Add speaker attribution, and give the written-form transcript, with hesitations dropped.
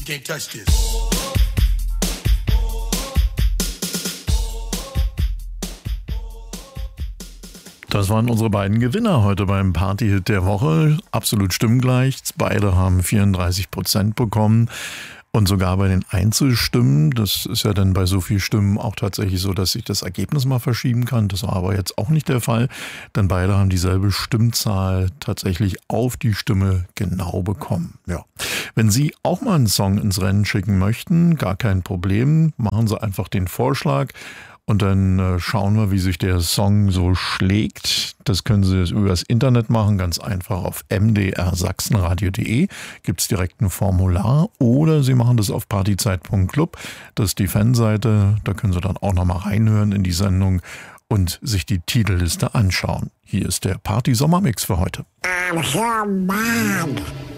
Speaker 1: You can't touch this.
Speaker 2: Das waren unsere beiden Gewinner heute beim Partyhit der Woche. Absolut stimmgleich. Beide haben 34% bekommen. Und sogar bei den Einzelstimmen, das ist ja dann bei so vielen Stimmen auch tatsächlich so, dass sich das Ergebnis mal verschieben kann. Das war aber jetzt auch nicht der Fall, denn beide haben dieselbe Stimmzahl tatsächlich auf die Stimme genau bekommen. Ja. Wenn Sie auch mal einen Song ins Rennen schicken möchten, gar kein Problem, machen Sie einfach den Vorschlag. Und dann schauen wir, wie sich der Song so schlägt. Das können Sie über das Internet machen, ganz einfach auf mdrsachsenradio.de. Gibt es direkt ein Formular. Oder Sie machen das auf partyzeit.club. Das ist die Fanseite. Da können Sie dann auch nochmal reinhören in die Sendung und sich die Titelliste anschauen. Hier ist der Party-Sommermix für heute.
Speaker 3: I'm so mad.